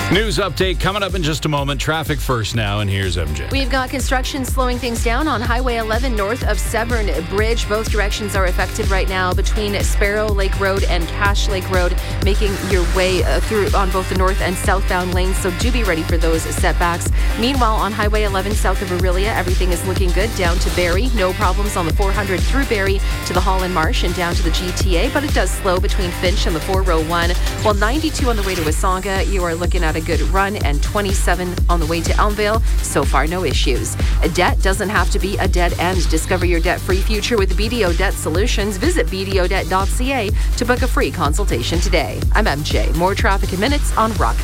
News update coming up in just a moment. Traffic first now, and here's MJ. We've got construction slowing things down on Highway 11 north of Severn Bridge. Both directions are affected right now between Sparrow Lake Road and Cache Lake Road, making your way through on both the north and southbound lanes, so do be ready for those setbacks. Meanwhile, on Highway 11 south of Orillia, everything is looking good down to Barrie. No problems on the 400 through Barrie to the Holland Marsh and down to the GTA, but it does slow between Finch and the 401. While 92 on the way to Wasaga, you are looking at a good run, and 27 on the way to Elmvale. So far, no issues. A debt doesn't have to be a dead end. Discover your debt-free future with BDO Debt Solutions. Visit bdodebt.ca to book a free consultation today. I'm MJ. More traffic in minutes on Rock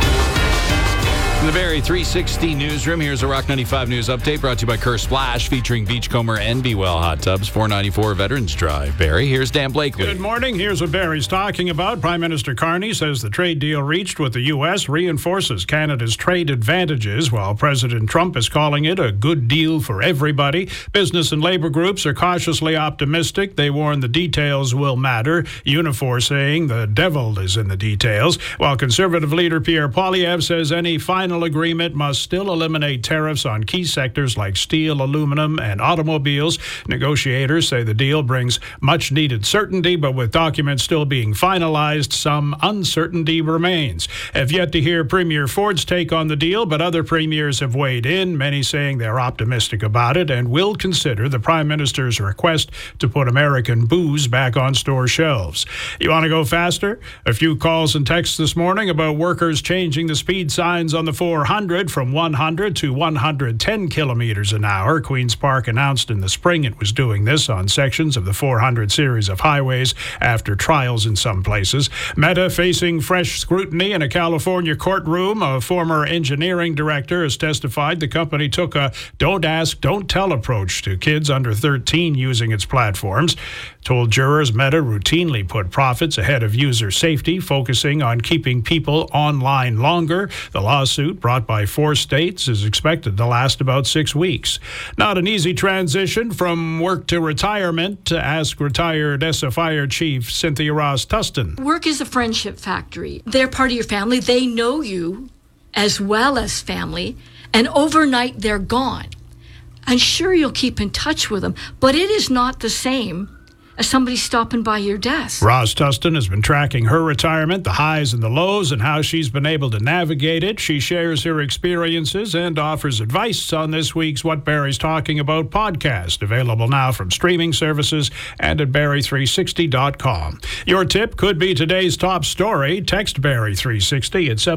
95. In the Barrie 360 newsroom, here's a Rock 95 News update brought to you by Kerr Splash, featuring Beachcomber and Be Well hot tubs, 494 Veterans Drive. Barrie, here's Dan Blakely. Good morning. Here's what Barrie's talking about. Prime Minister Carney says the trade deal reached with the U.S. reinforces Canada's trade advantages, while President Trump is calling it a good deal for everybody. Business and labor groups are cautiously optimistic. They warn the details will matter. Unifor saying the devil is in the details, while Conservative leader Pierre Poilievre says any final agreement must still eliminate tariffs on key sectors like steel, aluminum, and automobiles. Negotiators say the deal brings much-needed certainty, but with documents still being finalized, some uncertainty remains. Have yet to hear Premier Ford's take on the deal, but other premiers have weighed in, many saying they're optimistic about it and will consider the Prime Minister's request to put American booze back on store shelves. You want to go faster? A few calls and texts this morning about workers changing the speed signs on the 400 from 100 to 110 kilometers an hour. Queen's Park announced in the spring it was doing this on sections of the 400 series of highways after trials in some places. Meta facing fresh scrutiny in a California courtroom. A former engineering director has testified the company took a don't ask, don't tell approach to kids under 13 using its platforms. Told jurors Meta routinely put profits ahead of user safety, focusing on keeping people online longer. The lawsuit, brought by 4 states, is expected to last about 6 weeks. Not an easy transition from work to retirement, to ask retired ESSA Fire Chief Cynthia Ross Tustin. Work is a friendship factory. They're part of your family. They know you as well as family, and overnight they're gone. And sure, you'll keep in touch with them, but it is not the same as somebody stopping by your desk. Ross Tustin has been tracking her retirement, the highs and the lows, and how she's been able to navigate it. She shares her experiences and offers advice on this week's What Barrie's Talking About podcast, available now from streaming services and at Barrie360.com. Your tip could be today's top story. Text Barrie360 at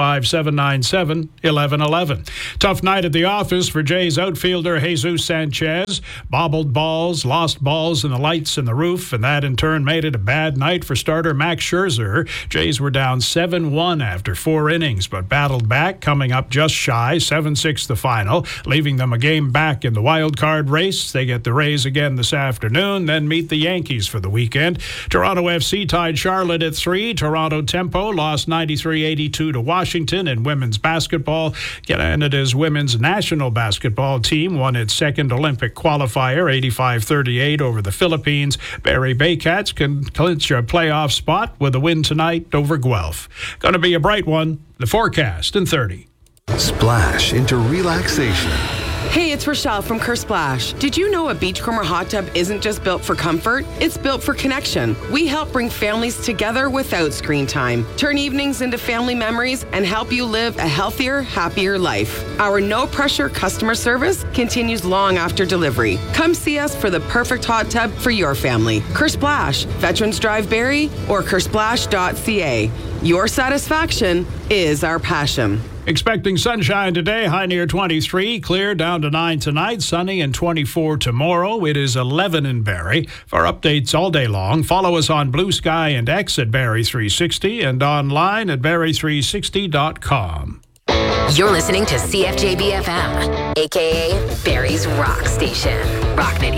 705-797-1111. Tough night at the office for Jays outfielder Jesus Sanchez. Bobbled balls, lost balls, and the lights in the roof, and that in turn made it a bad night for starter Max Scherzer. Jays were down 7-1 after 4 innings, but battled back, coming up just shy, 7-6 the final, leaving them a game back in the wild card race. They get the Rays again this afternoon, then meet the Yankees for the weekend. Toronto FC tied Charlotte at 3. Toronto Tempo lost 93-82 to Washington. In women's basketball, Canada's women's national basketball team won its second Olympic qualifier, 85-38 over the Philippines. Barrie Baycats can clinch a playoff spot with a win tonight over Guelph. Going to be a bright one. The forecast in 30. Splash into relaxation. Hey, it's Rochelle from Kerr Splash. Did you know a Beachcomber hot tub isn't just built for comfort? It's built for connection. We help bring families together without screen time, turn evenings into family memories, and help you live a healthier, happier life. Our no-pressure customer service continues long after delivery. Come see us for the perfect hot tub for your family. Kerr Splash, Veterans Drive Barrie, or kersplash.ca. Your satisfaction is our passion. Expecting sunshine today, high near 23, clear down to 9 tonight, sunny and 24 tomorrow. It is 11 in Barrie. For updates all day long, follow us on Blue Sky and X at Barrie360 and online at Barrie360.com. You're listening to CFJB FM, a.k.a. Barrie's Rock Station. Rock 90.